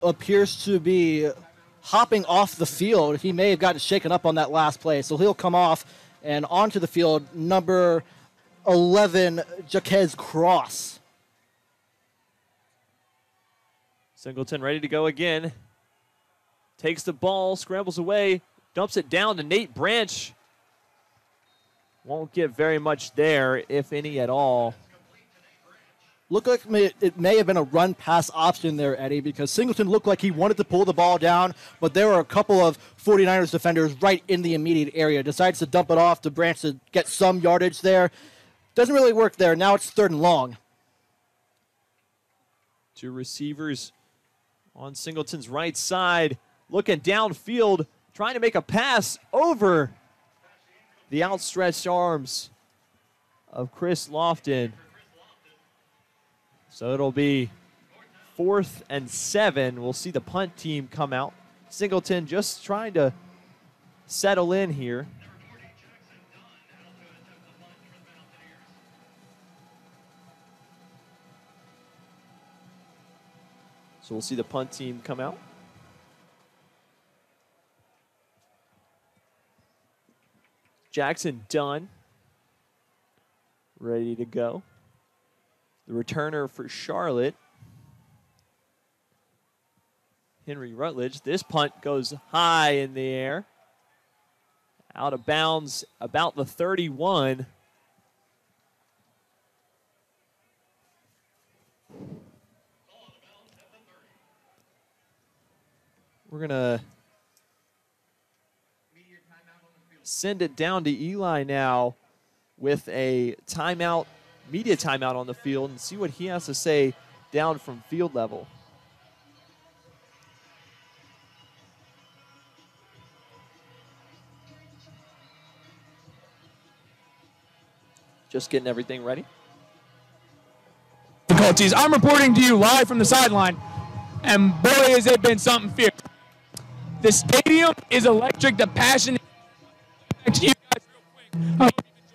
appears to be hopping off the field. He may have gotten shaken up on that last play, so he'll come off and onto the field, number 11, Jaquez Cross. Singleton ready to go again. Takes the ball, scrambles away, dumps it down to Nate Branch. Won't get very much there, if any at all. Looked like it may have been a run-pass option there, Eddie, because Singleton looked like he wanted to pull the ball down, but there were a couple of 49ers defenders right in the immediate area. Decides to dump it off to Branch to get some yardage there. Doesn't really work there. Now it's 3rd and long. 2 receivers on Singleton's right side, looking downfield, trying to make a pass over the outstretched arms of Chris Lofton. So it'll be 4th and 7. We'll see the punt team come out. Singleton just trying to settle in here. So we'll see the punt team come out. Jackson Dunn, ready to go. The returner for Charlotte, Henry Rutledge. This punt goes high in the air. Out of bounds about the 31. We're going to send it down to Eli now with a timeout, media timeout on the field, and see what he has to say down from field level. Just getting everything ready. Difficulties. I'm reporting to you live from the sideline, and boy, has it been something fierce. The stadium is electric. The passion. Back to you guys real quick.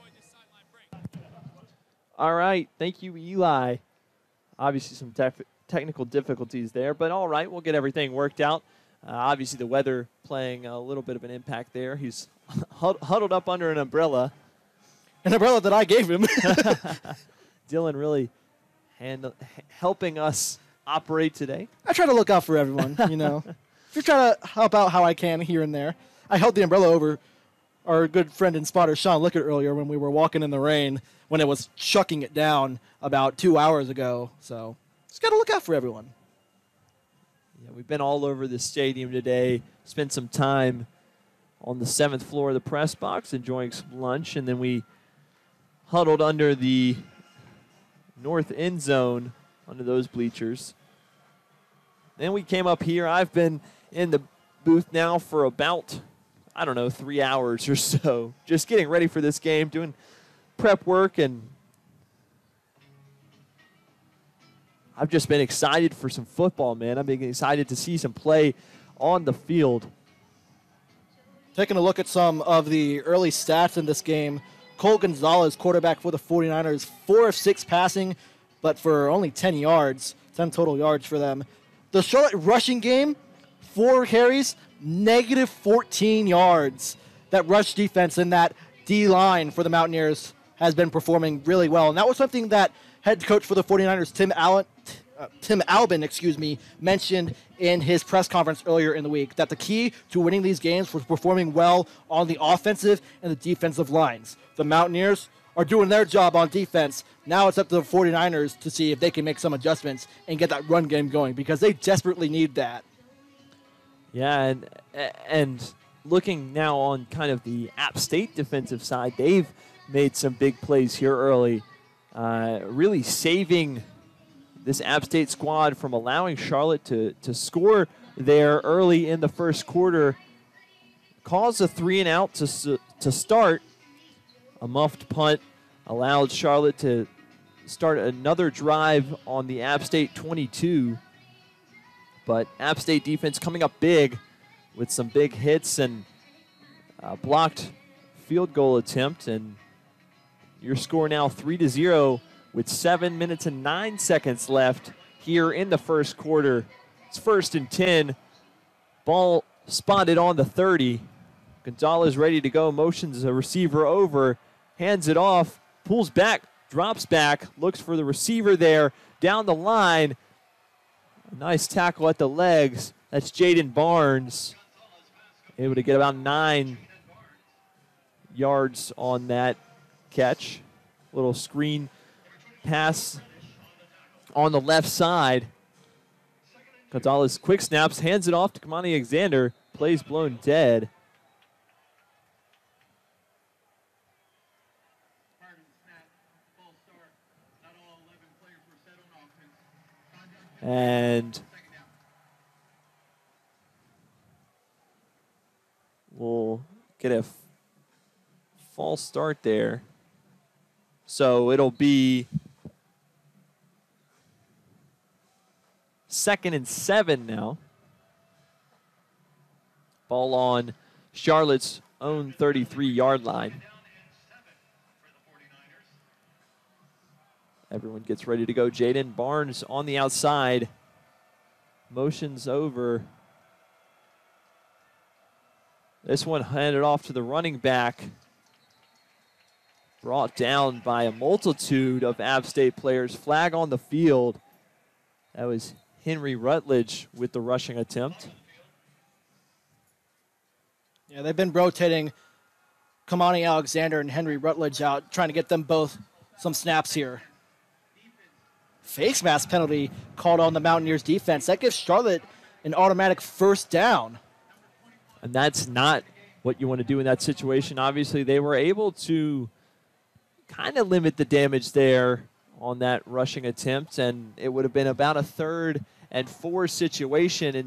All right. Thank you, Eli. Obviously, some technical difficulties there, but all right. We'll get everything worked out. Obviously, the weather playing a little bit of an impact there. He's huddled up under an umbrella. An umbrella that I gave him. Dylan really helping us operate today. I try to look out for everyone, you know. Just try to help out how I can here and there. I held the umbrella over our good friend and spotter, Sean Lickett, earlier when we were walking in the rain when it was chucking it down about 2 hours ago. So just got to look out for everyone. Yeah, we've been all over the stadium today, spent some time on the 7th floor of the press box enjoying some lunch, and then we huddled under the north end zone under those bleachers. Then we came up here. I've been in the booth now for about, 3 hours or so, just getting ready for this game, doing prep work, and I've just been excited for some football, man. I've been excited to see some play on the field. Taking a look at some of the early stats in this game, Cole Gonzalez, quarterback for the 49ers, 4 of 6 passing, but for only 10 yards, 10 total yards for them. The Charlotte rushing game, 4 carries, negative 14 yards. That rush defense and that D-line for the Mountaineers has been performing really well. And that was something that head coach for the 49ers, Tim Albin, mentioned in his press conference earlier in the week, that the key to winning these games was performing well on the offensive and the defensive lines. The Mountaineers are doing their job on defense. Now it's up to the 49ers to see if they can make some adjustments and get that run game going, because they desperately need that. Yeah, and looking now on kind of the App State defensive side, they've made some big plays here early, really saving this App State squad from allowing Charlotte to score there early in the first quarter. Caused a 3-and-out to start. A muffed punt allowed Charlotte to start another drive on the App State 22. But App State defense coming up big with some big hits and blocked field goal attempt. And your score now 3-0 with 7 minutes and 9 seconds left here in the first quarter. It's 1st and 10. Ball spotted on the 30. Gonzalez ready to go. Motions a receiver over. Hands it off. Pulls back. Drops back. Looks for the receiver there. Down the line. A nice tackle at the legs. That's Jaden Barnes. Able to get about 9 yards on that catch. Little screen pass on the left side. Gonzalez quick snaps, hands it off to Kamani Alexander. Plays blown dead. And we'll get a false start there. So it'll be 2nd and 7 now. Ball on Charlotte's own 33-yard line. Everyone gets ready to go. Jaden Barnes on the outside. Motions over. This one handed off to the running back. Brought down by a multitude of App State players. Flag on the field. That was Henry Rutledge with the rushing attempt. Yeah, they've been rotating Kamani Alexander and Henry Rutledge out, trying to get them both some snaps here. Face mask penalty called on the Mountaineers defense. That gives Charlotte an automatic 1st down. And that's not what you want to do in that situation. Obviously, they were able to kind of limit the damage there on that rushing attempt, and it would have been about a 3rd and 4 situation.